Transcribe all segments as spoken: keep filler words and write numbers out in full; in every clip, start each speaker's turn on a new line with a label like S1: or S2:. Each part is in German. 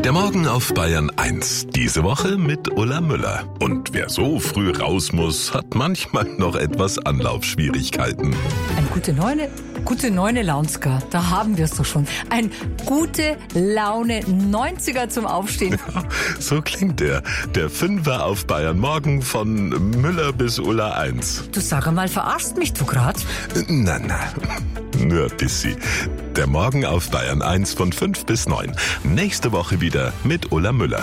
S1: Der Morgen auf Bayern eins. Diese Woche mit Ulla Müller. Und wer so früh raus muss, hat manchmal noch etwas Anlaufschwierigkeiten.
S2: Eine gute Neune, gute Neune Launska, da haben wir es doch schon. Ein gute Laune neunziger zum Aufstehen.
S1: Ja, so klingt der. Der Fünfer auf Bayern Morgen von Müller bis Ulla eins.
S2: Du sag einmal, verarschst mich du grad?
S1: Na, na, nur ein bisschen. Der Morgen auf Bayern eins von fünf bis neun. Nächste Woche wieder mit Ulla Müller.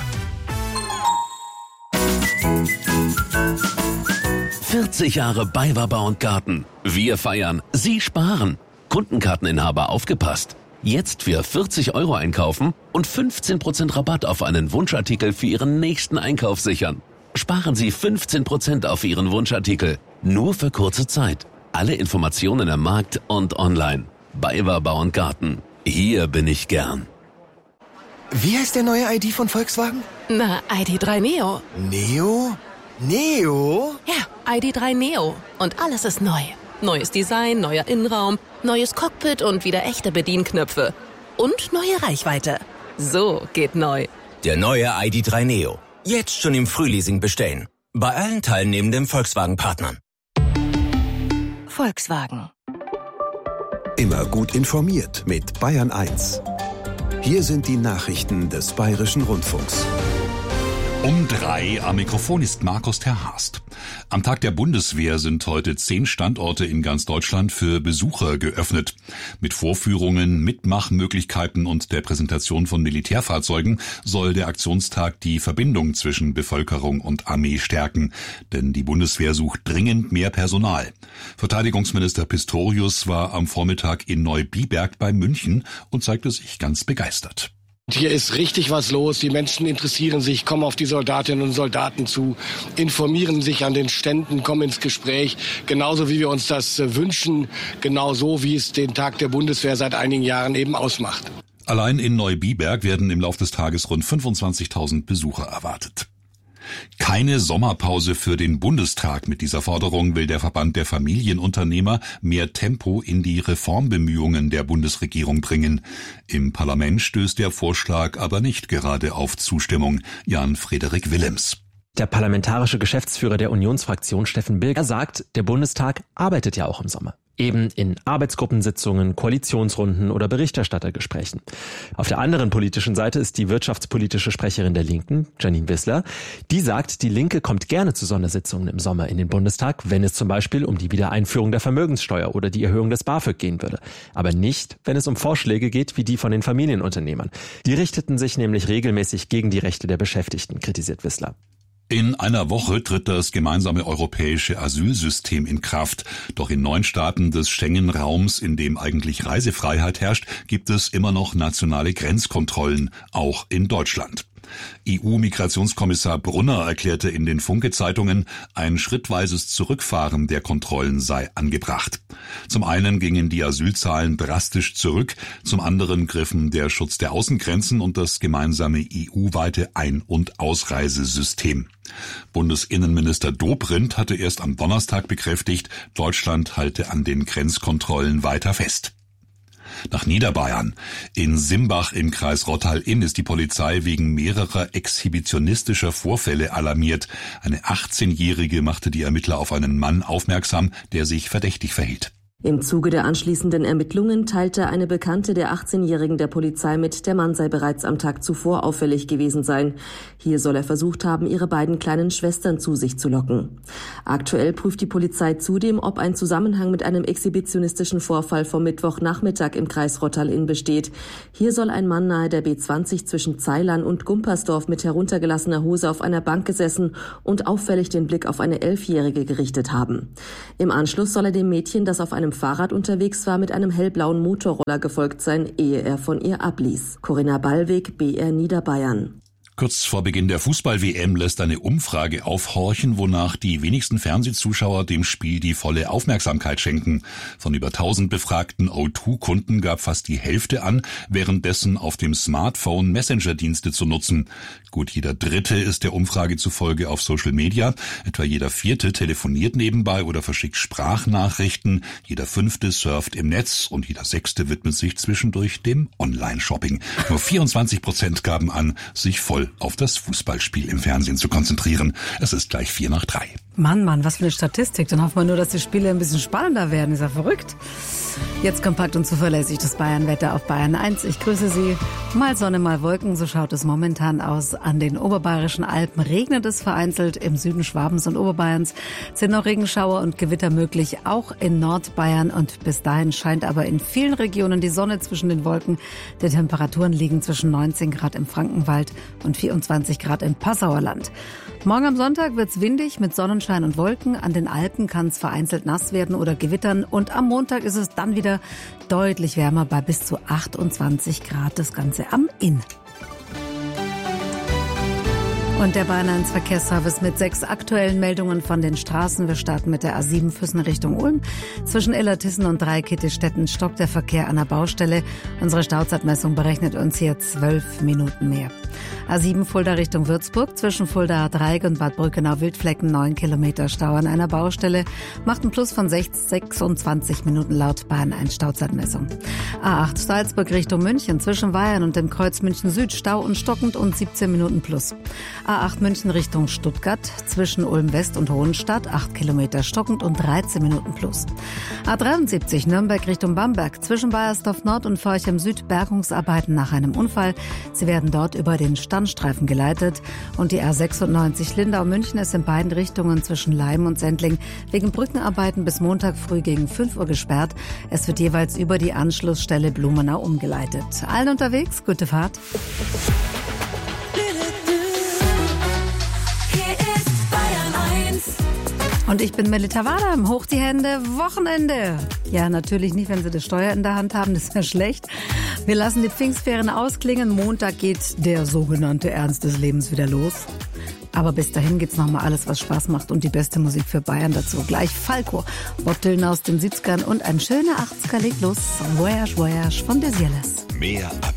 S3: vierzig Jahre BayWa Bau und Garten. Wir feiern, Sie sparen. Kundenkarteninhaber aufgepasst. Jetzt für vierzig Euro einkaufen und fünfzehn Prozent Rabatt auf einen Wunschartikel für Ihren nächsten Einkauf sichern. Sparen Sie fünfzehn Prozent auf Ihren Wunschartikel. Nur für kurze Zeit. Alle Informationen am Markt und online. BayWa Bau und Garten. Hier bin ich gern.
S4: Wie heißt der neue I D von Volkswagen?
S5: Na, I D drei Neo.
S4: Neo? Neo?
S5: Ja, I D drei Neo. Und alles ist neu. Neues Design, neuer Innenraum, neues Cockpit und wieder echte Bedienknöpfe. Und neue Reichweite. So geht neu.
S6: Der neue I D drei Neo. Jetzt schon im Frühleasing bestellen. Bei allen teilnehmenden Volkswagen-Partnern.
S5: Volkswagen.
S7: Immer gut informiert mit Bayern eins. Hier sind die Nachrichten des Bayerischen Rundfunks.
S8: Um drei am Mikrofon ist Markus Terhast. Am Tag der Bundeswehr sind heute zehn Standorte in ganz Deutschland für Besucher geöffnet. Mit Vorführungen, Mitmachmöglichkeiten und der Präsentation von Militärfahrzeugen soll der Aktionstag die Verbindung zwischen Bevölkerung und Armee stärken. Denn die Bundeswehr sucht dringend mehr Personal. Verteidigungsminister Pistorius war am Vormittag in Neubiberg bei München und zeigte sich ganz begeistert.
S9: Hier ist richtig was los. Die Menschen interessieren sich, kommen auf die Soldatinnen und Soldaten zu, informieren sich an den Ständen, kommen ins Gespräch. Genauso wie wir uns das wünschen, genauso wie es den Tag der Bundeswehr seit einigen Jahren eben ausmacht.
S8: Allein in Neubiberg werden im Lauf des Tages rund fünfundzwanzigtausend Besucher erwartet. Keine Sommerpause für den Bundestag. Mit dieser Forderung will der Verband der Familienunternehmer mehr Tempo in die Reformbemühungen der Bundesregierung bringen. Im Parlament stößt der Vorschlag aber nicht gerade auf Zustimmung. Jan-Frederik Willems.
S10: Der parlamentarische Geschäftsführer der Unionsfraktion Steffen Bilger sagt, der Bundestag arbeitet ja auch im Sommer. Eben in Arbeitsgruppensitzungen, Koalitionsrunden oder Berichterstattergesprächen. Auf der anderen politischen Seite ist die wirtschaftspolitische Sprecherin der Linken, Janine Wissler. Die sagt, die Linke kommt gerne zu Sondersitzungen im Sommer in den Bundestag, wenn es zum Beispiel um die Wiedereinführung der Vermögenssteuer oder die Erhöhung des BAföG gehen würde. Aber nicht, wenn es um Vorschläge geht wie die von den Familienunternehmern. Die richteten sich nämlich regelmäßig gegen die Rechte der Beschäftigten, kritisiert Wissler.
S8: In einer Woche tritt das gemeinsame europäische Asylsystem in Kraft. Doch in neun Staaten des Schengen-Raums, in dem eigentlich Reisefreiheit herrscht, gibt es immer noch nationale Grenzkontrollen, auch in Deutschland. E U-Migrationskommissar Brunner erklärte in den Funke-Zeitungen, ein schrittweises Zurückfahren der Kontrollen sei angebracht. Zum einen gingen die Asylzahlen drastisch zurück, zum anderen griffen der Schutz der Außengrenzen und das gemeinsame E U-weite Ein- und Ausreisesystem. Bundesinnenminister Dobrindt hatte erst am Donnerstag bekräftigt, Deutschland halte an den Grenzkontrollen weiter fest. Nach Niederbayern. In Simbach im Kreis Rottal-Inn ist die Polizei wegen mehrerer exhibitionistischer Vorfälle alarmiert. Eine achtzehnjährige machte die Ermittler auf einen Mann aufmerksam, der sich verdächtig verhielt.
S11: Im Zuge der anschließenden Ermittlungen teilte eine Bekannte der achtzehnjährigen der Polizei mit, der Mann sei bereits am Tag zuvor auffällig gewesen sein. Hier soll er versucht haben, ihre beiden kleinen Schwestern zu sich zu locken. Aktuell prüft die Polizei zudem, ob ein Zusammenhang mit einem exhibitionistischen Vorfall vom Mittwochnachmittag im Kreis Rottal-Inn besteht. Hier soll ein Mann nahe der B zwanzig zwischen Zeilern und Gumpersdorf mit heruntergelassener Hose auf einer Bank gesessen und auffällig den Blick auf eine Elfjährige gerichtet haben. Im Anschluss soll er dem Mädchen, das auf einem Fahrrad unterwegs war, mit einem hellblauen Motorroller gefolgt sein, ehe er von ihr abließ. Corinna Ballweg, B R Niederbayern.
S8: Kurz vor Beginn der Fußball-W M lässt eine Umfrage aufhorchen, wonach die wenigsten Fernsehzuschauer dem Spiel die volle Aufmerksamkeit schenken. Von über tausend befragten O zwei Kunden gab fast die Hälfte an, währenddessen auf dem Smartphone Messenger-Dienste zu nutzen. Gut jeder Dritte ist der Umfrage zufolge auf Social Media, etwa jeder Vierte telefoniert nebenbei oder verschickt Sprachnachrichten, jeder Fünfte surft im Netz und jeder Sechste widmet sich zwischendurch dem Online-Shopping. Nur vierundzwanzig Prozent gaben an, sich voll auf das Fußballspiel im Fernsehen zu konzentrieren. Es ist gleich vier nach drei.
S2: Mann, Mann, was für eine Statistik. Dann hoffen wir nur, dass die Spiele ein bisschen spannender werden. Ist ja verrückt. Jetzt kompakt und zuverlässig das Bayern-Wetter auf Bayern eins. Ich grüße Sie. Mal Sonne, mal Wolken, so schaut es momentan aus. An den oberbayerischen Alpen regnet es vereinzelt. Im Süden Schwabens und Oberbayerns sind noch Regenschauer und Gewitter möglich, auch in Nordbayern. Und bis dahin scheint aber in vielen Regionen die Sonne zwischen den Wolken. Die Temperaturen liegen zwischen neunzehn Grad im Frankenwald und vierundzwanzig Grad im Passauer Land. Morgen am Sonntag wird's windig mit Sonnenschein und Wolken. An den Alpen kann es vereinzelt nass werden oder gewittern. Und am Montag ist es dann wieder deutlich wärmer bei bis zu achtundzwanzig Grad. Das Ganze am Inn. Und der Bayern eins Verkehrsservice mit sechs aktuellen Meldungen von den Straßen. Wir starten mit der A sieben Füssen Richtung Ulm. Zwischen Illertissen und Dreikitte-Stetten stockt der Verkehr an der Baustelle. Unsere Stauzeitmessung berechnet uns hier zwölf Minuten mehr. A sieben Fulda Richtung Würzburg. Zwischen Fuldaer Dreieck und Bad Brückenau-Wildflecken neun Kilometer Stau an einer Baustelle. Macht einen Plus von sechsundzwanzig Minuten laut Bayern eins Stauzeitmessung. A acht Salzburg Richtung München. Zwischen Weyern und dem Kreuz München Süd Stau und stockend und siebzehn Minuten plus. A acht München Richtung Stuttgart, zwischen Ulm West und Hohenstadt, acht Kilometer stockend und dreizehn Minuten plus. A dreiundsiebzig Nürnberg Richtung Bamberg, zwischen Baiersdorf Nord und Forchem Süd, Bergungsarbeiten nach einem Unfall. Sie werden dort über den Standstreifen geleitet. Und die A sechsundneunzig Lindau-München ist in beiden Richtungen zwischen Leim und Sendling wegen Brückenarbeiten bis Montag früh gegen fünf Uhr gesperrt. Es wird jeweils über die Anschlussstelle Blumenau umgeleitet. Allen unterwegs, gute Fahrt. Und ich bin Melita Wadam. Hoch die Hände, Wochenende. Ja, natürlich nicht, wenn Sie das Steuer in der Hand haben, das wäre schlecht. Wir lassen die Pfingstferien ausklingen. Montag geht der sogenannte Ernst des Lebens wieder los. Aber bis dahin gibt's noch mal alles, was Spaß macht und die beste Musik für Bayern dazu. Gleich Falco, Bob Dylan aus den siebzigern und ein schöner achtziger legt los. Voyage, Voyage von Desieles.
S1: Mehr ab